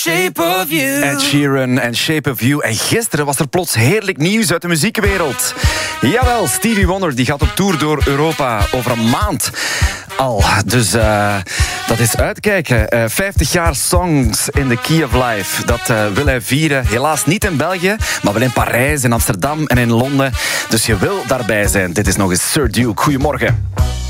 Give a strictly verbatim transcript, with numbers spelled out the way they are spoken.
Shape of You. Ed Sheeran en Shape of You. En gisteren was er plots heerlijk nieuws uit de muziekwereld. Jawel, Stevie Wonder die gaat op tour door Europa over een maand al. Dus uh, dat is uitkijken. Uh, vijftig jaar Songs in the Key of Life. Dat uh, wil hij vieren. Helaas niet in België, maar wel in Parijs, in Amsterdam en in Londen. Dus je wil daarbij zijn. Dit is nog eens Sir Duke. Goedemorgen.